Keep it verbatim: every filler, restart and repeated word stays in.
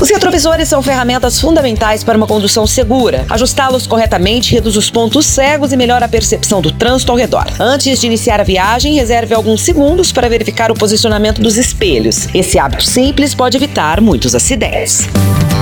Os retrovisores são ferramentas fundamentais para uma condução segura. Ajustá-los corretamente reduz os pontos cegos e melhora a percepção do trânsito ao redor. Antes de iniciar a viagem, reserve alguns segundos para verificar o posicionamento dos espelhos. Esse hábito simples pode evitar muitos acidentes.